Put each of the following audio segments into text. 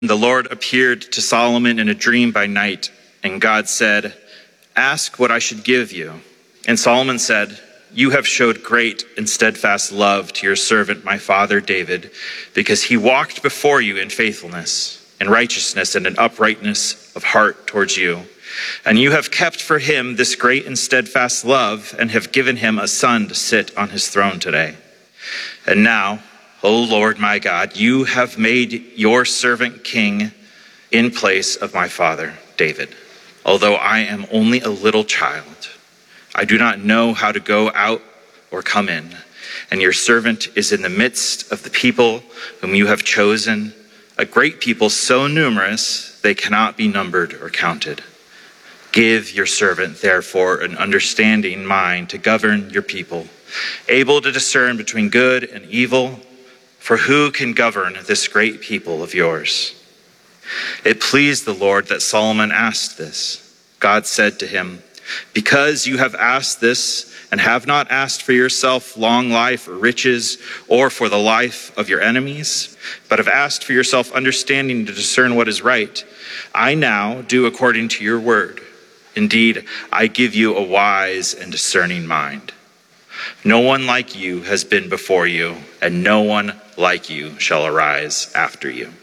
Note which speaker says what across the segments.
Speaker 1: The Lord appeared to Solomon in a dream by night, and God said, "Ask what I should give you." And Solomon said, "You have showed great and steadfast love to your servant, my father David, because he walked before you in faithfulness, in righteousness, and in uprightness of heart towards you. And you have kept for him this great and steadfast love, and have given him a son to sit on his throne today. And now, O Lord my God, you have made your servant king in place of my father David. Although I am only a little child, I do not know how to go out or come in. And your servant is in the midst of the people whom you have chosen, a great people so numerous they cannot be numbered or counted. Give your servant, therefore, an understanding mind to govern your people, able to discern between good and evil. For who can govern this great people of yours?" It pleased the Lord that Solomon asked this. God said to him, "Because you have asked this and have not asked for yourself long life or riches or for the life of your enemies, but have asked for yourself understanding to discern what is right, I now do according to your word. Indeed, I give you a wise and discerning mind. No one like you has been before you, and no one like you shall arise after you."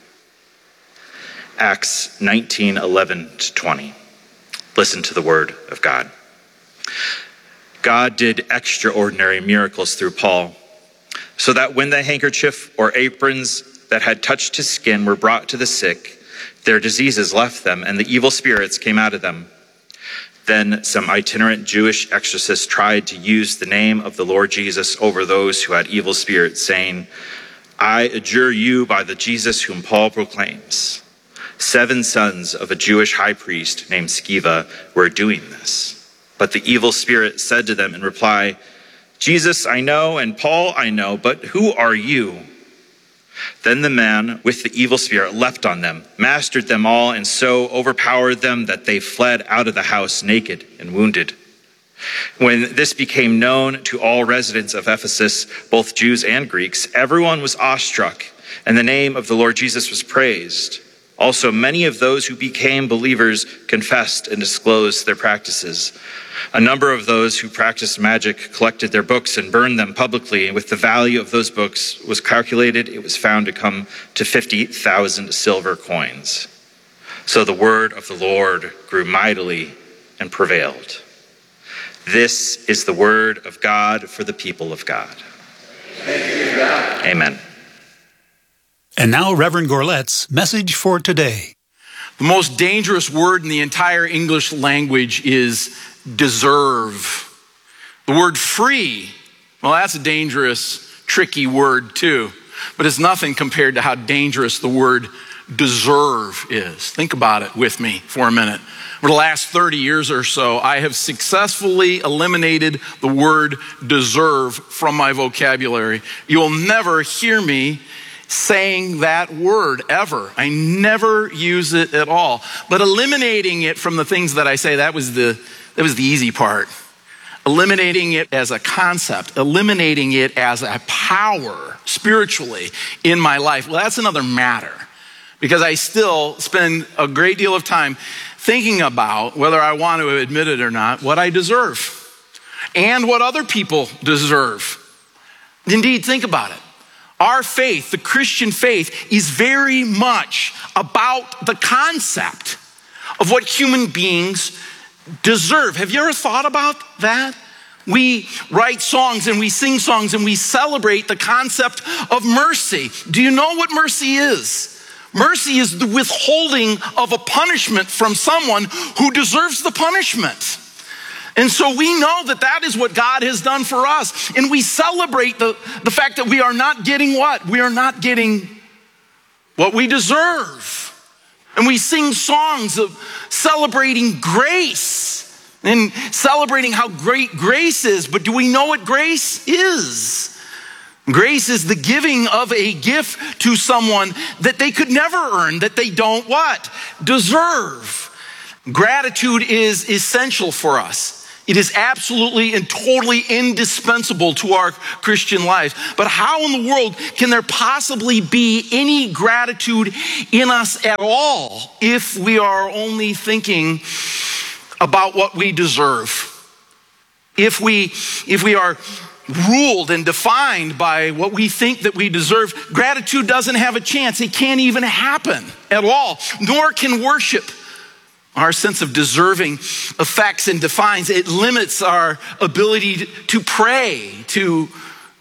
Speaker 1: Acts 19:11-20. Listen to the word of God. God did extraordinary miracles through Paul, so that when the handkerchief or aprons that had touched his skin were brought to the sick, their diseases left them, and the evil spirits came out of them. Then some itinerant Jewish exorcists tried to use the name of the Lord Jesus over those who had evil spirits, saying, "I adjure you by the Jesus whom Paul proclaims." 7 sons of a Jewish high priest named Sceva were doing this. But the evil spirit said to them in reply, "Jesus I know, and Paul I know, but who are you?" Then the man with the evil spirit leapt on them, mastered them all, and so overpowered them that they fled out of the house naked and wounded. When this became known to all residents of Ephesus, both Jews and Greeks, everyone was awestruck, and the name of the Lord Jesus was praised. Also, many of those who became believers confessed and disclosed their practices. A number of those who practiced magic collected their books and burned them publicly, and with the value of those books was calculated, it was found to come to 50,000 silver coins. So the word of the Lord grew mightily and prevailed. This is the word of God for the people of God.
Speaker 2: Thank you, God.
Speaker 1: Amen.
Speaker 3: And now Reverend Gorlet's message for today.
Speaker 2: The most dangerous word in the entire English language is deserve. The word free, well, that's a dangerous, tricky word too. But it's nothing compared to how dangerous the word deserve is. Think about it with me for a minute. For the last 30 years or so, I have successfully eliminated the word deserve from my vocabulary. You'll never hear me saying that word ever. I never use it at all. But eliminating it from the things that I say, that was the easy part. Eliminating it as a concept, eliminating it as a power spiritually in my life. Well, that's another matter, because I still spend a great deal of time thinking about, whether I want to admit it or not, what I deserve and what other people deserve. Indeed, think about it. Our faith, the Christian faith, is very much about the concept of what human beings deserve. Have you ever thought about that? We write songs and we sing songs and we celebrate the concept of mercy. Do you know what mercy is? Mercy is the withholding of a punishment from someone who deserves the punishment. And so we know that that is what God has done for us. And we celebrate the fact that we are not getting what? We are not getting what we deserve. And we sing songs of celebrating grace and celebrating how great grace is. But do we know what grace is? Grace is the giving of a gift to someone that they could never earn, that they don't what? Deserve. Gratitude is essential for us. It is absolutely and totally indispensable to our Christian lives. But how in the world can there possibly be any gratitude in us at all if we are only thinking about what we deserve? If we are ruled and defined by what we think that we deserve, gratitude doesn't have a chance. It can't even happen at all, nor can worship. Our sense of deserving affects and defines. It limits our ability to pray, to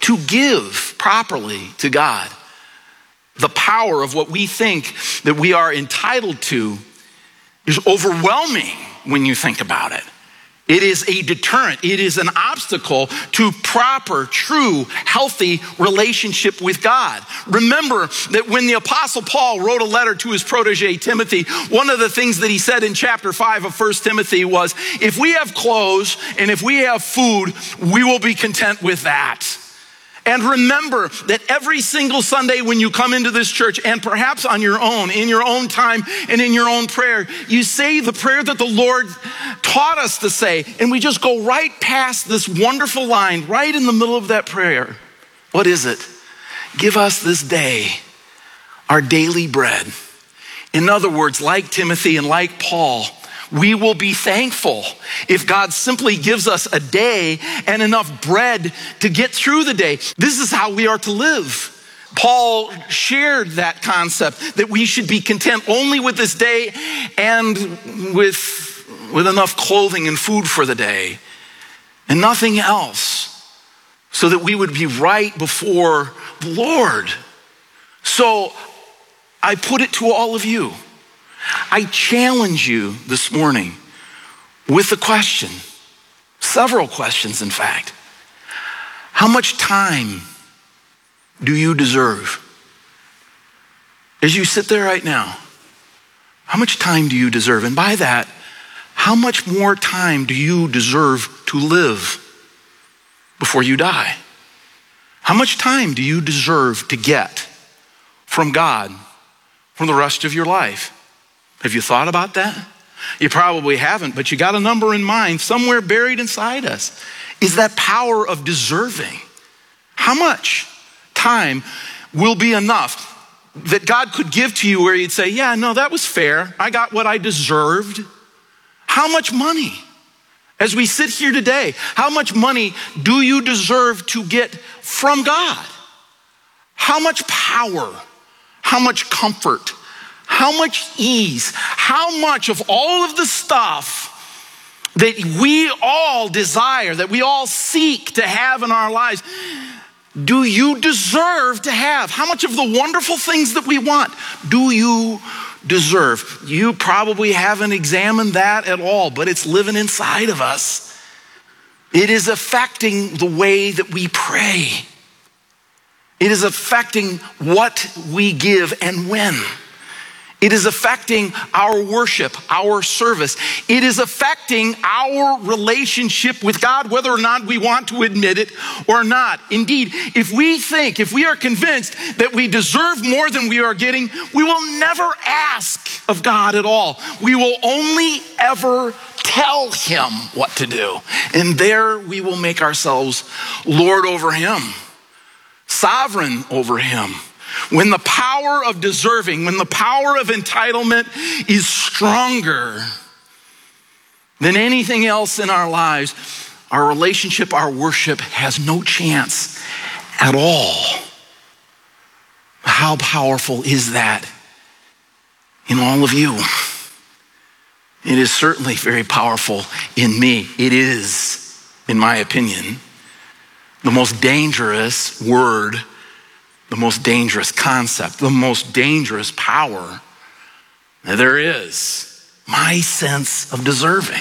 Speaker 2: give properly to God. The power of what we think that we are entitled to is overwhelming when you think about it. It is a deterrent. It is an obstacle to proper, true, healthy relationship with God. Remember that when the Apostle Paul wrote a letter to his protege Timothy, one of the things that he said in chapter 5 of 1 Timothy was, if we have clothes and if we have food, we will be content with that. And remember that every single Sunday when you come into this church, and perhaps on your own, in your own time and in your own prayer, you say the prayer that the Lord taught us to say, and we just go right past this wonderful line, right in the middle of that prayer. What is it? Give us this day our daily bread. In other words, like Timothy and like Paul, we will be thankful if God simply gives us a day and enough bread to get through the day. This is how we are to live. Paul shared that concept that we should be content only with this day and with enough clothing and food for the day and nothing else, so that we would be right before the Lord. So I put it to all of you. I challenge you this morning with a question, several questions in fact. How much time do you deserve? As you sit there right now, how much time do you deserve? And by that, how much more time do you deserve to live before you die? How much time do you deserve to get from God for the rest of your life? Have you thought about that? You probably haven't, but you got a number in mind somewhere buried inside us. Is that power of deserving? How much time will be enough that God could give to you where you'd say, yeah, no, that was fair. I got what I deserved. How much money? As we sit here today, how much money do you deserve to get from God? How much power? How much comfort? How much ease? How much of all of the stuff that we all desire, that we all seek to have in our lives, do you deserve to have? How much of the wonderful things that we want do you deserve? You probably haven't examined that at all, but it's living inside of us. It is affecting the way that we pray. It is affecting what we give and when. It is affecting our worship, our service. It is affecting our relationship with God, whether or not we want to admit it or not. Indeed, if we are convinced that we deserve more than we are getting, we will never ask of God at all. We will only ever tell him what to do. And there we will make ourselves Lord over him, sovereign over him. When the power of deserving, when the power of entitlement is stronger than anything else in our lives, our relationship, our worship has no chance at all. How powerful is that in all of you? It is certainly very powerful in me. It is, in my opinion, the most dangerous word, the most dangerous concept, the most dangerous power there is. My sense of deserving.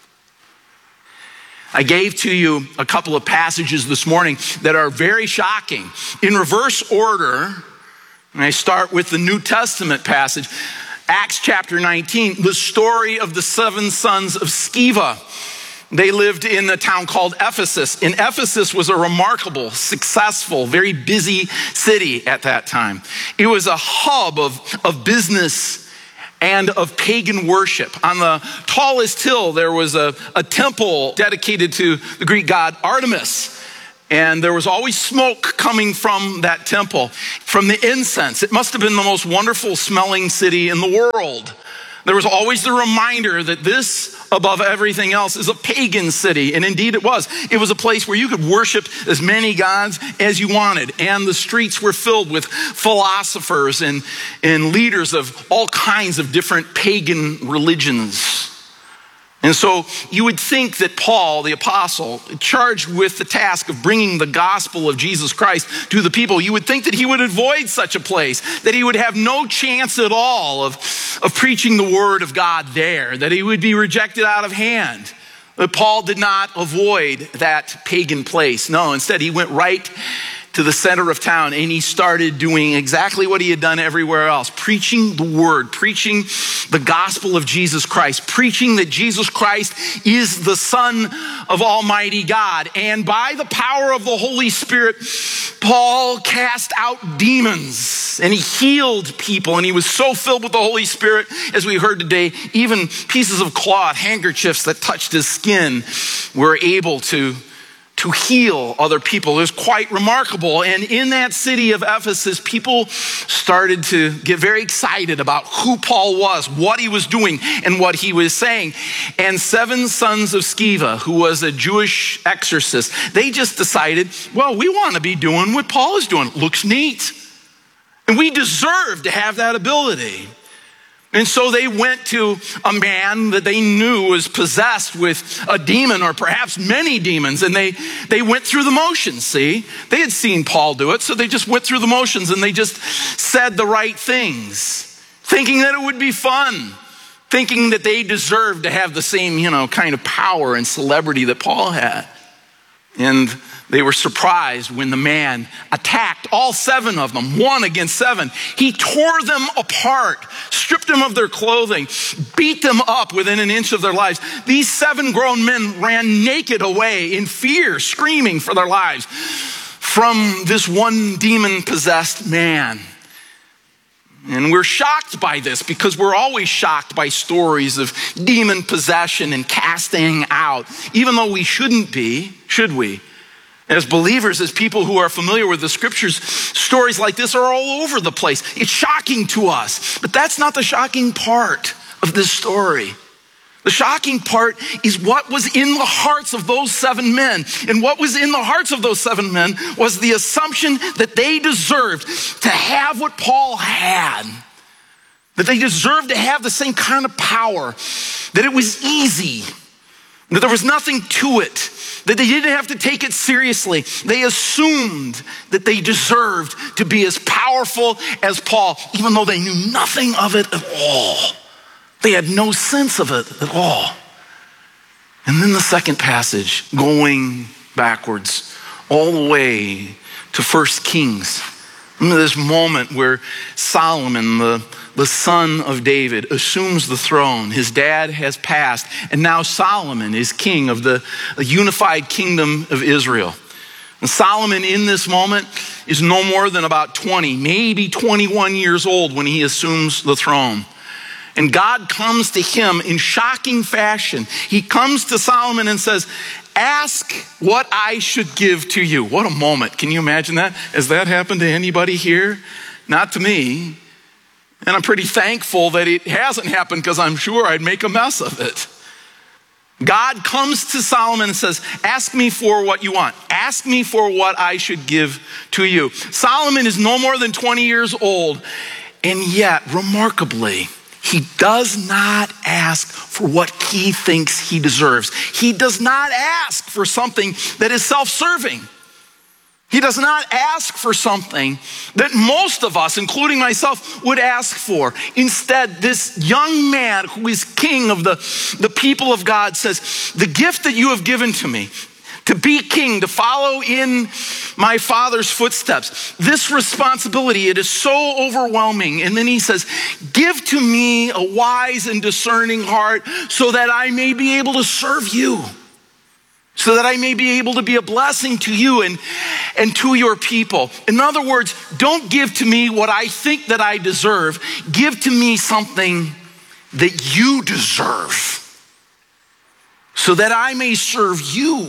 Speaker 2: I gave to you a couple of passages this morning that are very shocking. In reverse order, and I start with the New Testament passage, Acts chapter 19, the story of the 7 sons of Sceva. They lived in a town called Ephesus. And Ephesus was a remarkable, successful, very busy city at that time. It was a hub of business and of pagan worship. On the tallest hill, there was a temple dedicated to the Greek god Artemis. And there was always smoke coming from that temple, from the incense. It must have been the most wonderful smelling city in the world. There was always the reminder that this, above everything else, is a pagan city. And indeed it was. It was a place where you could worship as many gods as you wanted. And the streets were filled with philosophers and leaders of all kinds of different pagan religions. And so you would think that Paul, the apostle, charged with the task of bringing the gospel of Jesus Christ to the people, you would think that he would avoid such a place, that he would have no chance at all of preaching the word of God there, that he would be rejected out of hand. But Paul did not avoid that pagan place. No, instead he went right to the center of town and he started doing exactly what he had done everywhere else, preaching the word, preaching the gospel of Jesus Christ, preaching that Jesus Christ is the Son of Almighty God. And by the power of the Holy Spirit, Paul cast out demons and he healed people, and he was so filled with the Holy Spirit, as we heard today, even pieces of cloth, handkerchiefs that touched his skin were able to heal other people. It was quite remarkable. And in that city of Ephesus, people started to get very excited about who Paul was, what he was doing, and what he was saying. And 7 sons of Sceva, who was a Jewish exorcist, they just decided, well, we want to be doing what Paul is doing. Looks neat. And we deserve to have that ability. And so they went to a man that they knew was possessed with a demon, or perhaps many demons, and they went through the motions, see? They had seen Paul do it, so they just went through the motions and they just said the right things, thinking that it would be fun, thinking that they deserved to have the same, kind of power and celebrity that Paul had. And they were surprised when the man attacked all 7 of them, 1 against 7. He tore them apart, stripped them of their clothing, beat them up within an inch of their lives. These 7 grown men ran naked away in fear, screaming for their lives from this one demon-possessed man. And we're shocked by this because we're always shocked by stories of demon possession and casting out, even though we shouldn't be, should we? As believers, as people who are familiar with the scriptures, stories like this are all over the place. It's shocking to us, but that's not the shocking part of this story. The shocking part is what was in the hearts of those 7 men. And what was in the hearts of those 7 men was the assumption that they deserved to have what Paul had. That they deserved to have the same kind of power. That it was easy. That there was nothing to it. That they didn't have to take it seriously. They assumed that they deserved to be as powerful as Paul, even though they knew nothing of it at all. They had no sense of it at all. And then the second passage, going backwards all the way to 1 Kings. Remember this moment where Solomon, the son of David, assumes the throne. His dad has passed, and now Solomon is king of the unified kingdom of Israel. And Solomon in this moment is no more than about 20, maybe 21 years old when he assumes the throne. And God comes to him in shocking fashion. He comes to Solomon and says, ask what I should give to you. What a moment. Can you imagine that? Has that happened to anybody here? Not to me. And I'm pretty thankful that it hasn't happened, because I'm sure I'd make a mess of it. God comes to Solomon and says, ask me for what you want. Ask me for what I should give to you. Solomon is no more than 20 years old, and yet, remarkably, he does not ask for what he thinks he deserves. He does not ask for something that is self-serving. He does not ask for something that most of us, including myself, would ask for. Instead, this young man who is king of the people of God says, the gift that you have given to me, to be king, to follow in my father's footsteps, this responsibility, it is so overwhelming. And then he says, give to me a wise and discerning heart so that I may be able to serve you. So that I may be able to be a blessing to you and to your people. In other words, don't give to me what I think that I deserve. Give to me something that you deserve, so that I may serve you,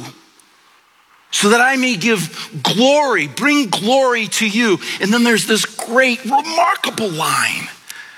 Speaker 2: so that I may give glory, bring glory to you. And then there's this great, remarkable line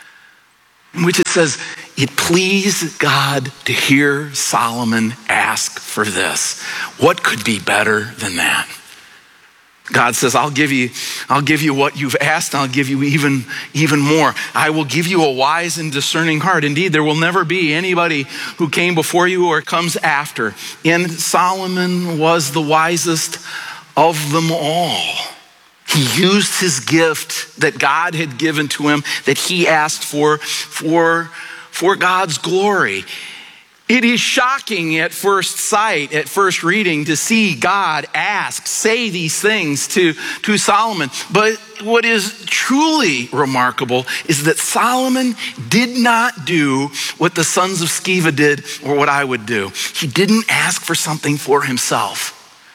Speaker 2: in which it says, it pleased God to hear Solomon ask for this. What could be better than that? God says, I'll give you what you've asked. I'll give you even more. I will give you a wise and discerning heart. Indeed, there will never be anybody who came before you or comes after. And Solomon was the wisest of them all. He used his gift that God had given to him, that he asked for God's glory. It is shocking at first sight, at first reading, to see God say these things to Solomon. But what is truly remarkable is that Solomon did not do what the sons of Sceva did or what I would do. He didn't ask for something for himself.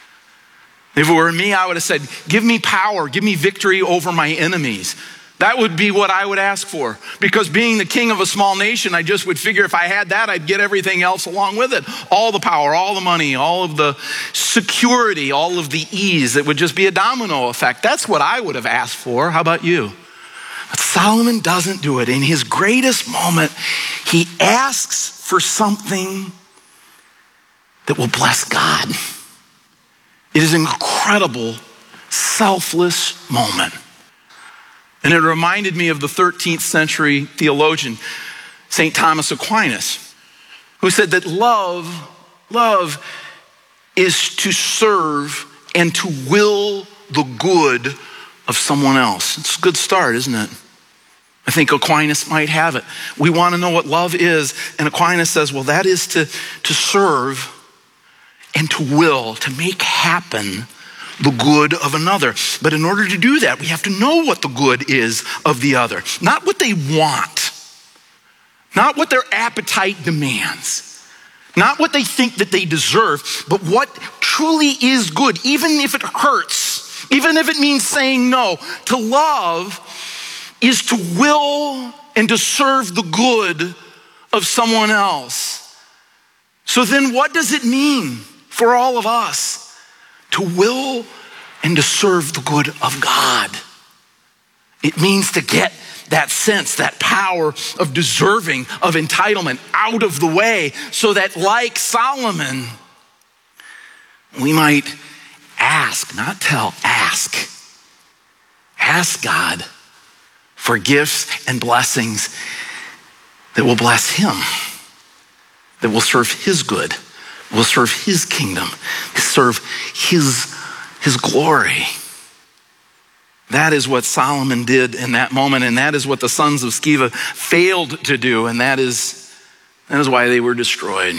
Speaker 2: If it were me, I would have said, give me power, give me victory over my enemies. That would be what I would ask for. Because being the king of a small nation, I just would figure if I had that, I'd get everything else along with it. All the power, all the money, all of the security, all of the ease. It would just be a domino effect. That's what I would have asked for. How about you? But Solomon doesn't do it. In his greatest moment, he asks for something that will bless God. It is an incredible, selfless moment. And it reminded me of the 13th century theologian, St. Thomas Aquinas, who said that love is to serve and to will the good of someone else. It's a good start, isn't it? I think Aquinas might have it. We want to know what love is, and Aquinas says, well, that is to serve and to will, to make happen the good of another. But in order to do that, we have to know what the good is of the other. Not what they want. Not what their appetite demands. Not what they think that they deserve, but what truly is good, even if it hurts, even if it means saying no. To love is to will and to serve the good of someone else. So then what does it mean for all of us to will and to serve the good of God? It means to get that sense, that power of deserving, of entitlement out of the way, so that like Solomon, we might ask, not tell, ask. Ask God for gifts and blessings that will bless him, that will serve his good, will serve his kingdom, serve his glory. That is what Solomon did in that moment, and that is what the sons of Sceva failed to do, and that is why they were destroyed.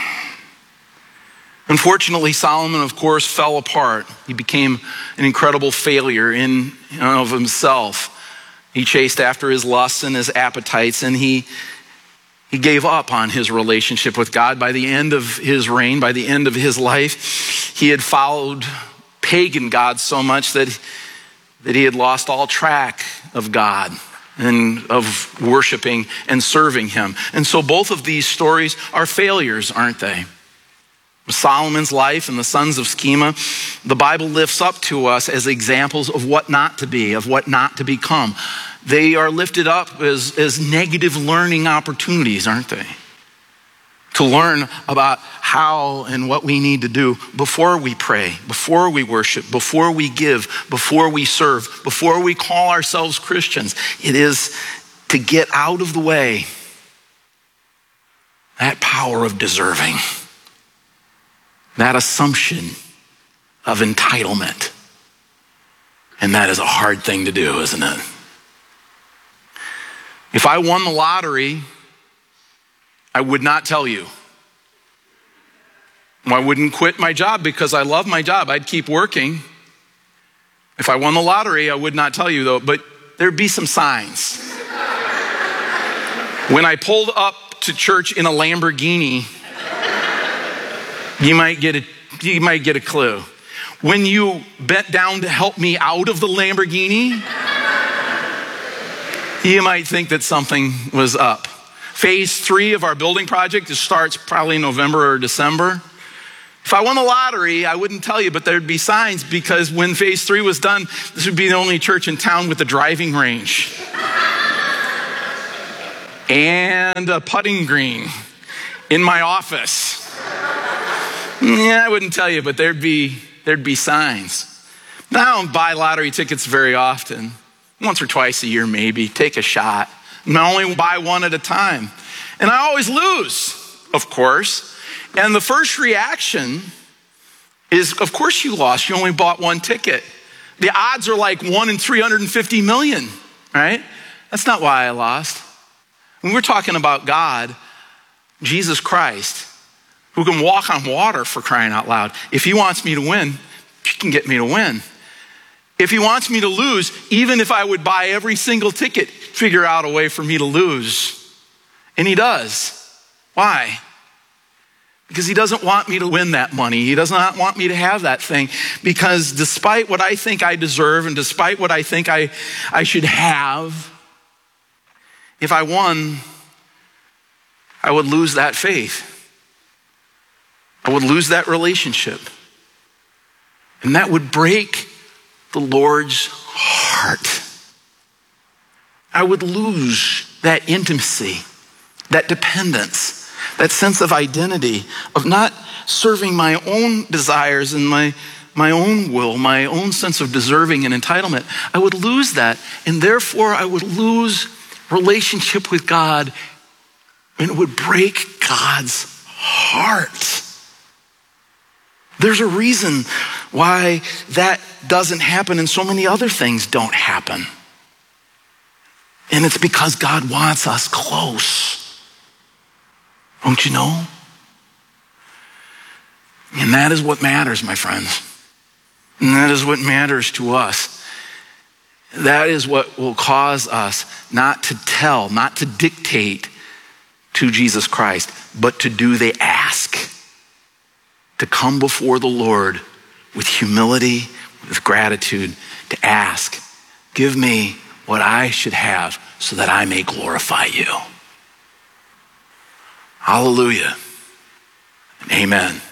Speaker 2: Unfortunately, Solomon, of course, fell apart. He became an incredible failure in and of himself. He chased after his lusts and his appetites, and he gave up on his relationship with God. By the end of his reign, by the end of his life, he had followed pagan gods so much that he had lost all track of God and of worshiping and serving him. And so both of these stories are failures, aren't they? Solomon's life and the sons of Sceva, the Bible lifts up to us as examples of what not to be, of what not to become. They are lifted up as negative learning opportunities, aren't they? To learn about how and what we need to do before we pray, before we worship, before we give, before we serve, before we call ourselves Christians. It is to get out of the way that power of deserving, that assumption of entitlement. And that is a hard thing to do, isn't it? If I won the lottery, I would not tell you. I wouldn't quit my job because I love my job. I'd keep working. If I won the lottery, I would not tell you though, but there'd be some signs. When I pulled up to church in a Lamborghini, you might get a clue. When you bent down to help me out of the Lamborghini, you might think that something was up. If Phase 3 of our building project, it starts probably in November or December. If I won the lottery, I wouldn't tell you, but there'd be signs, because when phase 3 was done, this would be the only church in town with a driving range and a putting green in my office. Yeah, I wouldn't tell you, but there'd be signs. Now, I don't buy lottery tickets very often. Once or twice a year, maybe. Take a shot. And I only buy one at a time. And I always lose, of course. And the first reaction is, of course you lost. You only bought one ticket. The odds are like 1 in 350 million, right? That's not why I lost. When we're talking about God, Jesus Christ, who can walk on water, for crying out loud. If he wants me to win, he can get me to win. If he wants me to lose, even if I would buy every single ticket, figure out a way for me to lose. And he does. Why? Because he doesn't want me to win that money. He does not want me to have that thing. Because despite what I think I deserve and despite what I think I should have, if I won, I would lose that faith. I would lose that relationship. And that would break the Lord's heart. I would lose that intimacy, that dependence, that sense of identity, of not serving my own desires and my own will, my own sense of deserving and entitlement. I would lose that, and therefore I would lose relationship with God, and it would break God's heart. There's a reason why that doesn't happen and so many other things don't happen. And it's because God wants us close. Don't you know? And that is what matters, my friends. And that is what matters to us. That is what will cause us not to dictate to Jesus Christ, but to do the ask. To come before the Lord with humility, with gratitude, to ask, give me what I should have so that I may glorify you. Hallelujah. Amen.